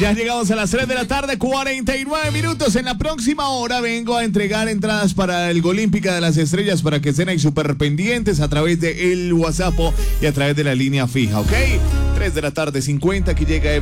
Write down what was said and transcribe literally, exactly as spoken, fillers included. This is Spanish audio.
Ya llegamos a las tres de la tarde, cuarenta y nueve minutos. En la próxima hora vengo a entregar entradas para el Golímpica de las Estrellas para que estén ahí súper pendientes a través de el WhatsApp y a través de la línea fija, ¿ok? tres de la tarde, cincuenta, que llega